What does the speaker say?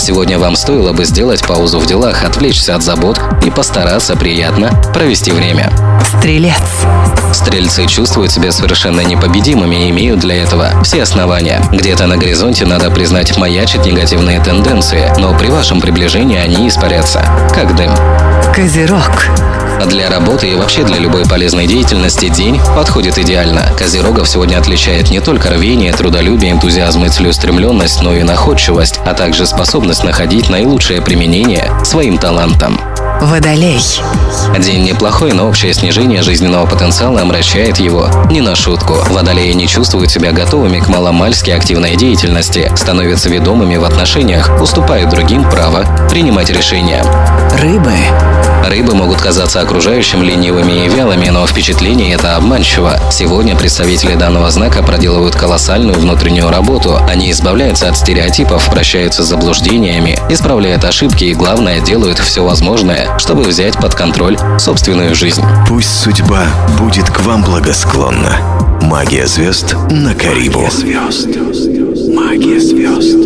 Сегодня вам стоило бы сделать паузу в делах, отвлечься от забот и постараться приятно провести время. Стрелец. Стрельцы чувствуют себя совершенно непобедимыми и имеют для этого все основания. Где-то на горизонте, надо признать, маячат негативные тенденции, но при вашем приближении они испарятся, как дым. Козерог. Для работы и вообще для любой полезной деятельности день подходит идеально. Козерогов сегодня отличает не только рвение, трудолюбие, энтузиазм и целеустремленность, но и находчивость, а также способность находить наилучшее применение своим талантам. Водолей. День неплохой, но общее снижение жизненного потенциала омрачает его не на шутку. Водолеи не чувствуют себя готовыми к маломальски активной деятельности, становятся ведомыми в отношениях, уступают другим право принимать решения. Рыбы. Рыбы могут казаться окружающим ленивыми и вялыми, но впечатление это обманчиво. Сегодня представители данного знака проделывают колоссальную внутреннюю работу. Они избавляются от стереотипов, прощаются с заблуждениями, исправляют ошибки и, главное, делают все возможное, чтобы взять под контроль собственную жизнь. Пусть судьба будет к вам благосклонна. Магия звезд на Карибу. Магия звезд.